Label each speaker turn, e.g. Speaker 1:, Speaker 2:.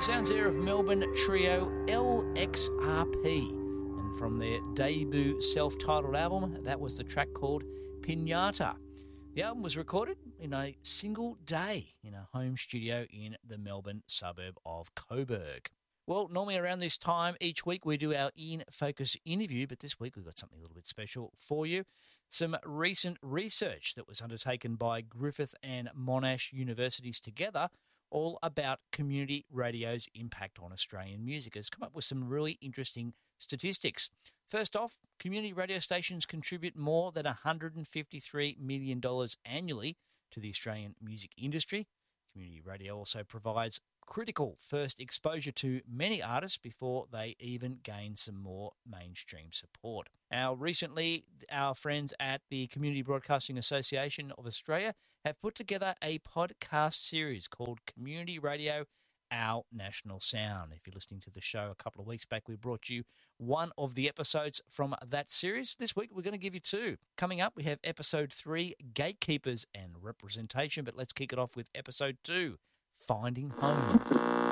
Speaker 1: Sounds there of Melbourne trio LXRP. And from their debut self-titled album, that was the track called Pinata. The album was recorded in a single day in a home studio in the Melbourne suburb of Coburg. Well, normally around this time each week we do our In Focus interview, but this week we've got something a little bit special for you. Some recent research that was undertaken by Griffith and Monash universities together, all about community radio's impact on Australian music, has come up with some really interesting statistics. First off, community radio stations contribute more than $153 million annually to the Australian music industry. Community radio also provides critical first exposure to many artists before they even gain some more mainstream support. Now, recently, our friends at the Community Broadcasting Association of Australia have put together a podcast series called Community Radio, Our National Sound. If you're listening to the show a couple of weeks back, we brought you one of the episodes from that series. This week, we're going to give you two. Coming up, we have episode 3, Gatekeepers and Representation, but let's kick it off with episode 2, Finding Home.